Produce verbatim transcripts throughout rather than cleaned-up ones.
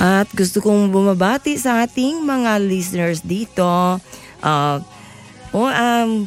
At gusto kong bumabati sa ating mga listeners dito. Uh, oh, um,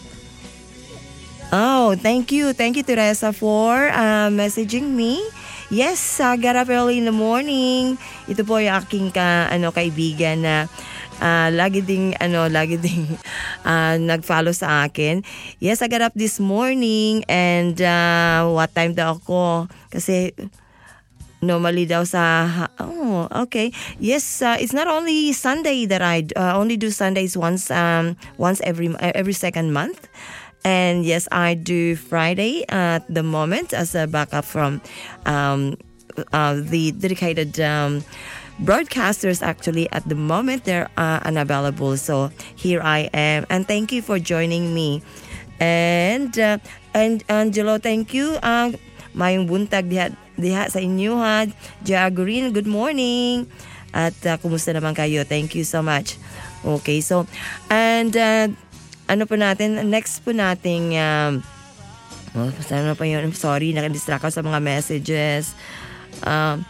oh, thank you. Thank you, Teresa, for uh, messaging me. Yes, uh, got up early in the morning. Ito po yung aking ka, ano, kaibigan na uh, lagi ding, ano, lagi ding uh, nag-follow sa akin. Yes, I got up this morning and uh, what time daw ako? Kasi normally daw sa, oh, okay. Yes, uh, it's not only Sunday that I uh, only do Sundays once, um, once every every second month. And yes, I do Friday at the moment as a backup from um, uh, the dedicated um, broadcasters. Actually, at the moment, they're uh, unavailable. So here I am. And thank you for joining me. And, uh, and Angelo, thank you. Uh, mayong buntag diha, diha sa inyo ha. Jagurin, good morning. At uh, kumusta naman kayo? Thank you so much. Okay, so, and... Uh, ano po natin, next po nating, um, oh, sana pa yun, I'm sorry, nakadistract ako sa mga messages. Um,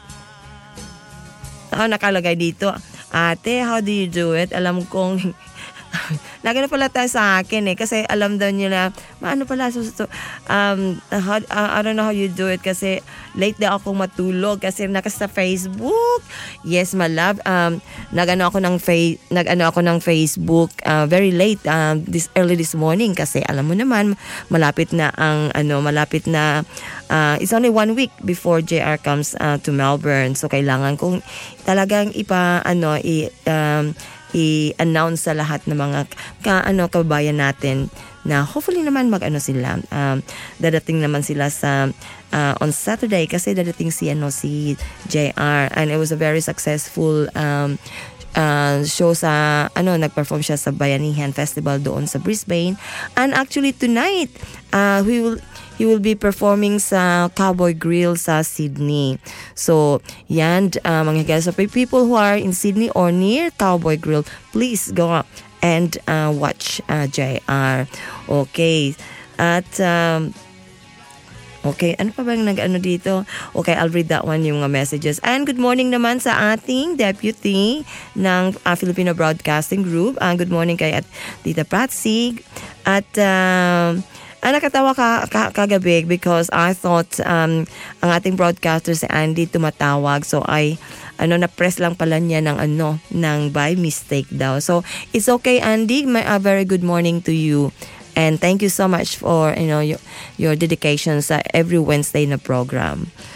ako nakalagay dito, ate, how do you do it? Alam kong, nagano pala tayo sa akin eh, kasi alam daw nila, maano pala, so, so, um, how, uh, I don't know how you do it, kasi late daw akong matulog, kasi nakas sa Facebook. Yes, my love, um, nagano ako ng, fa- nagano ako ng Facebook, uh, very late, um, this early this morning, kasi alam mo naman, malapit na ang, ano, malapit na, uh, it's only one week before J R comes uh, to Melbourne, so kailangan kong talagang ipa, ano, i, um, i-announce sa lahat ng mga ka, ano, kababayan natin na hopefully naman mag-ano sila. Um, dadating naman sila sa uh, on Saturday kasi dadating si, ano, si J R. And it was a very successful um, uh, show sa, ano, nag-perform siya sa Bayanihan Festival doon sa Brisbane. And actually tonight, uh, we will he will be performing sa Cowboy Grill sa Sydney. So, yan, uh, mga guys, so people who are in Sydney or near Cowboy Grill, please go and uh, watch uh, J R. Okay. At, um, okay, ano pa ba yung nag-ano dito? Okay, I'll read that one, yung mga messages. And good morning naman sa ating deputy ng uh, Filipino Broadcasting Group. Uh, good morning kay at Tita Pratsig. At, um, Ah, nakatawa ka, ka kagabi because I thought um, ang ating broadcaster si Andy tumatawag. So I ano na-press lang pala niya ng ano ng by mistake daw. So it's okay, Andy. My a very good morning to you. And thank you so much for, you know, your, your dedication sa every Wednesday na program.